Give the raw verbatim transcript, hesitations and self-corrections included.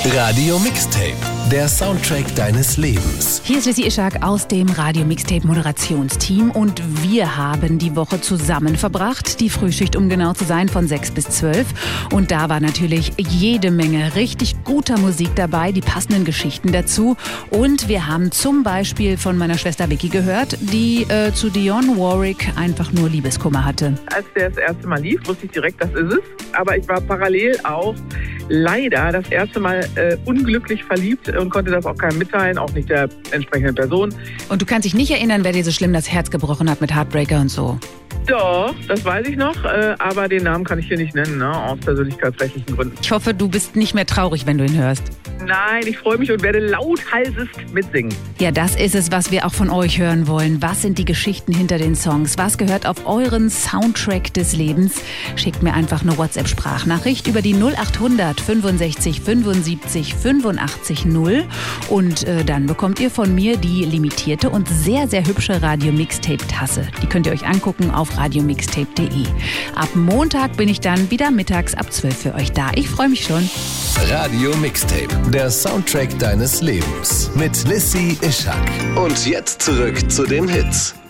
Radio Mixtape, der Soundtrack deines Lebens. Hier ist Lissy Ischak aus dem Radio Mixtape Moderationsteam und wir haben die Woche zusammen verbracht. Die Frühschicht, um genau zu sein, von sechs bis zwölf. Und da war natürlich jede Menge richtig guter Musik dabei, die passenden Geschichten dazu. Und wir haben zum Beispiel von meiner Schwester Vicky gehört, die äh, zu Dionne Warwick einfach nur Liebeskummer hatte. Als der das erste Mal lief, wusste ich direkt, das ist es. Aber ich war parallel auch leider das erste Mal äh, unglücklich verliebt und konnte das auch keinem mitteilen, auch nicht der entsprechenden Person. Und du kannst dich nicht erinnern, wer dir so schlimm das Herz gebrochen hat mit Heartbreaker und so? Doch, das weiß ich noch, äh, aber den Namen kann ich hier nicht nennen, ne, aus persönlichkeitsrechtlichen Gründen. Ich hoffe, du bist nicht mehr traurig, wenn du ihn hörst. Nein, ich freue mich und werde lauthalsest mitsingen. Ja, das ist es, was wir auch von euch hören wollen. Was sind die Geschichten hinter den Songs? Was gehört auf euren Soundtrack des Lebens? Schickt mir einfach eine WhatsApp-Sprachnachricht über die null acht hundert fünfundsechzig fünfundsiebzig fünfundachtzig null und äh, dann bekommt ihr von mir die limitierte und sehr, sehr hübsche Radio-Mixtape-Tasse. Die könnt ihr euch angucken auf radio mixtape punkt de. Ab Montag bin ich dann wieder mittags ab zwölf für euch da. Ich freue mich schon. Radio Mixtape, der Soundtrack deines Lebens mit Lissy Ischak. Und jetzt zurück zu den Hits.